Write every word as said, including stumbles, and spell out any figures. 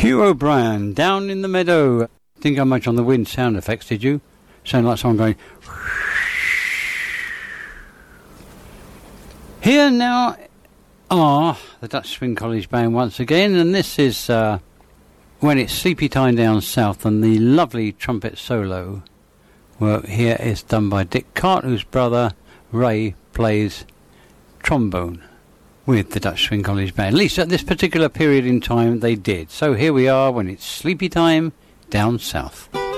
Hugh O'Brien, Down in the Meadow. Didn't go much on the wind sound effects, did you? Sound like someone going... Here now are the Dutch Swing College Band once again, and this is uh, When It's Sleepy Time Down South, and the lovely trumpet solo work here is done by Dick Cart, whose brother Ray plays trombone with the Dutch Swing College Band. At least at this particular period in time they did. So here we are, When It's Sleepy Time Down South.